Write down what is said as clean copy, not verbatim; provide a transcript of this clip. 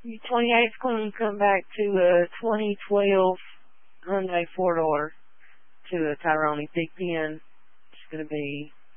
28's going to come back to a 2012 Hyundai four-door to a Tyrone Big Pen. It's going to be